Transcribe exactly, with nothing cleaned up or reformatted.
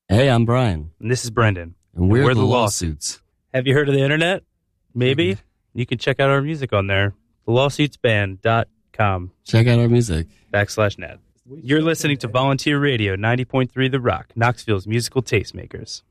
Hey, I'm Brian. And this is Brendan. And we're, and we're the, the Lawsuits. Lawsuits. Have you heard of the internet? Maybe. You can check out our music on there. the lawsuits band dot com. Check out our music. Backslash net. You're listening to Volunteer Radio, ninety point three The Rock, Knoxville's musical tastemakers.